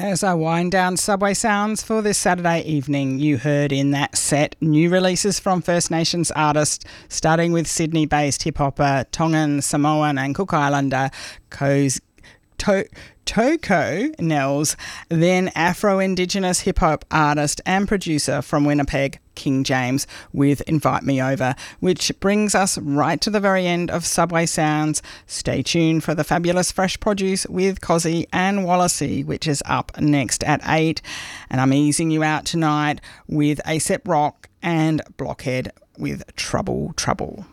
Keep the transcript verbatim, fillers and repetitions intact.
As I wind down Subway Sounds for this Saturday evening, you heard in that set new releases from First Nations artists, starting with Sydney-based hip-hopper, Tongan, Samoan and Cook Islander Co's to- Toko Nels, then Afro-Indigenous hip-hop artist and producer from Winnipeg, King James, with Invite Me Over, which brings us right to the very end of Subway Sounds. Stay tuned for the fabulous Fresh Produce with Cozzy and Wallacey, which is up next at eight. And I'm easing you out tonight with A$AP Rock and Blockhead with Trouble Trouble.